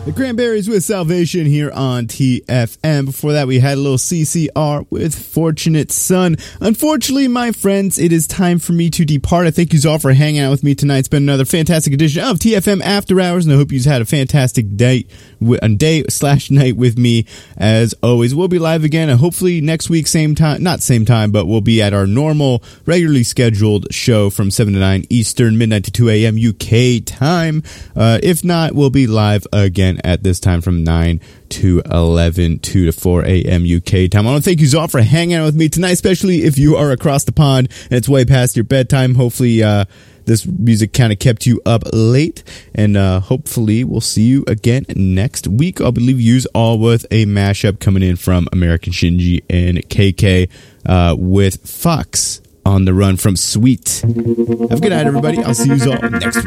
The Cranberries with Salvation here on TFM. Before that, we had a little CCR with Fortunate Son. Unfortunately, my friends, it is time for me to depart. I thank you all for hanging out with me tonight. It's been another fantastic edition of TFM After Hours, and I hope you've had a fantastic day/night with me. As always, we'll be live again, and hopefully next week, same time, not same time, but we'll be at our normal, regularly scheduled show from 7 to 9 Eastern, midnight to 2 a.m. UK time. If not, we'll be live again at this time from 9 to 11, 2 to 4 a.m. UK time. I want to thank you all for hanging out with me tonight, especially if you are across the pond and it's way past your bedtime. Hopefully, this music kind of kept you up late, and hopefully we'll see you again next week. I'll leave you all with a mashup coming in from American Shinji and KK with Fox on the Run from Sweet. Have a good night, everybody. I'll see you all next week.